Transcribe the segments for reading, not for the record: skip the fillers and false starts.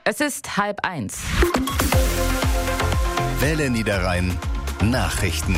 Es ist 12:30. Welle Niederrhein Nachrichten.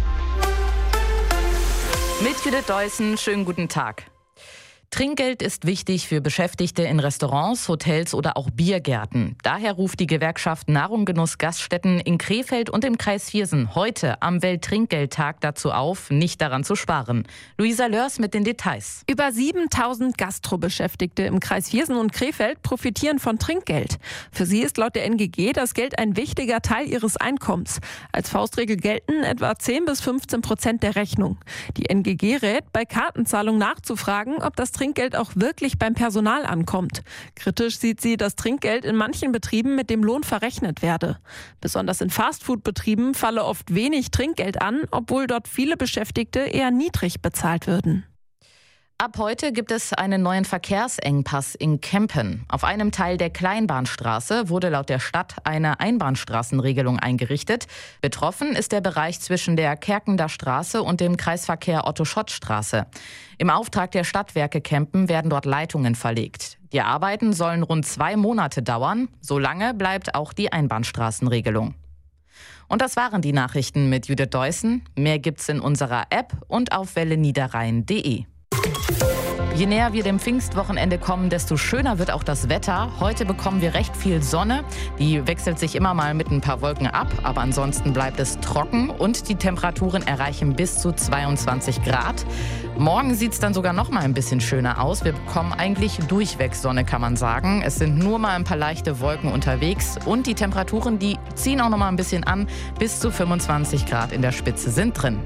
Mit Judith Deussen, schönen guten Tag. Trinkgeld ist wichtig für Beschäftigte in Restaurants, Hotels oder auch Biergärten. Daher ruft die Gewerkschaft Nahrung Genuss Gaststätten in Krefeld und im Kreis Viersen heute am Welttrinkgeldtag dazu auf, nicht daran zu sparen. Luisa Lörs mit den Details. Über 7.000 Gastrobeschäftigte im Kreis Viersen und Krefeld profitieren von Trinkgeld. Für sie ist laut der NGG das Geld ein wichtiger Teil ihres Einkommens. Als Faustregel gelten etwa 10-15% der Rechnung. Die NGG rät, bei Kartenzahlung nachzufragen, ob das Trinkgeld auch wirklich beim Personal ankommt. Kritisch sieht sie, dass Trinkgeld in manchen Betrieben mit dem Lohn verrechnet werde. Besonders in Fastfood-Betrieben falle oft wenig Trinkgeld an, obwohl dort viele Beschäftigte eher niedrig bezahlt würden. Ab heute gibt es einen neuen Verkehrsengpass in Kempen. Auf einem Teil der Kleinbahnstraße wurde laut der Stadt eine Einbahnstraßenregelung eingerichtet. Betroffen ist der Bereich zwischen der Kerkender Straße und dem Kreisverkehr Otto-Schott-Straße. Im Auftrag der Stadtwerke Kempen werden dort Leitungen verlegt. Die Arbeiten sollen rund 2 Monate dauern. So lange bleibt auch die Einbahnstraßenregelung. Und das waren die Nachrichten mit Judith Deussen. Mehr gibt's in unserer App und auf welleniederrhein.de. Je näher wir dem Pfingstwochenende kommen, desto schöner wird auch das Wetter. Heute bekommen wir recht viel Sonne. Die wechselt sich immer mal mit ein paar Wolken ab, aber ansonsten bleibt es trocken und die Temperaturen erreichen bis zu 22 Grad. Morgen sieht es dann sogar noch mal ein bisschen schöner aus. Wir bekommen eigentlich durchweg Sonne, kann man sagen. Es sind nur mal ein paar leichte Wolken unterwegs und die Temperaturen, die ziehen auch noch mal ein bisschen an. Bis zu 25 Grad in der Spitze sind drin.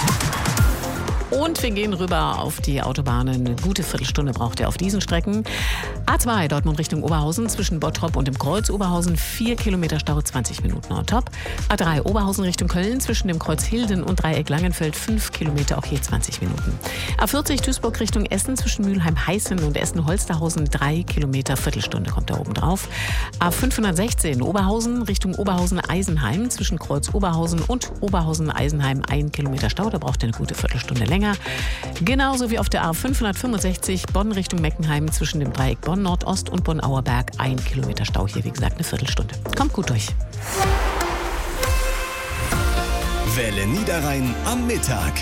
Und wir gehen rüber auf die Autobahnen. Eine gute Viertelstunde braucht ihr auf diesen Strecken. A2 Dortmund Richtung Oberhausen zwischen Bottrop und dem Kreuz Oberhausen 4 Kilometer Stau, 20 Minuten on top. A3 Oberhausen Richtung Köln zwischen dem Kreuz Hilden und Dreieck Langenfeld 5 Kilometer, auch hier 20 Minuten. A40 Duisburg Richtung Essen zwischen Mülheim-Heißen und Essen-Holsterhausen 3 Kilometer, Viertelstunde kommt da oben drauf. A516 Oberhausen Richtung Oberhausen-Eisenheim zwischen Kreuz Oberhausen und Oberhausen-Eisenheim 1 Kilometer Stau, da braucht ihr eine gute Viertelstunde länger. Genauso wie auf der A565 Bonn Richtung Meckenheim zwischen dem Dreieck Bonn Nordost und Bonn-Auerberg 1 Kilometer Stau. Hier, wie gesagt, eine Viertelstunde. Kommt gut durch. Welle Niederrhein am Mittag.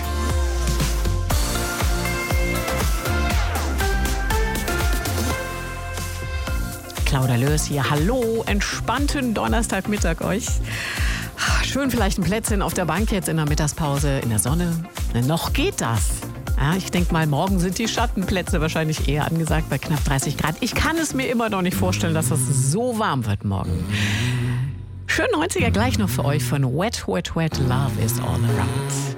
Claudia Lörs hier. Hallo, entspannten Donnerstagmittag euch. Schön vielleicht ein Plätzchen auf der Bank jetzt in der Mittagspause, in der Sonne. Noch geht das. Ja, ich denke mal, morgen sind die Schattenplätze wahrscheinlich eher angesagt bei knapp 30 Grad. Ich kann es mir immer noch nicht vorstellen, dass das so warm wird morgen. Schön 90er gleich noch für euch von Wet, Wet, Wet, Love is all around.